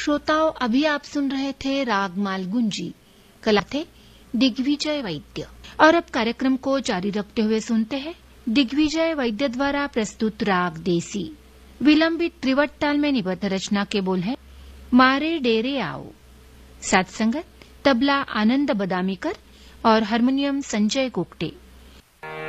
श्रोताओं, अभी आप सुन रहे थे राग मालगुंजी, कला थे दिग्विजय वैद्य। और अब कार्यक्रम को जारी रखते हुए सुनते हैं दिग्विजय वैद्य द्वारा प्रस्तुत राग देसी। विलंबित त्रिवट ताल में निबद्ध रचना के बोल है मारे डेरे आओ। साथ संगत तबला आनंद बदामीकर और हारमोनियम संजय गोगटे।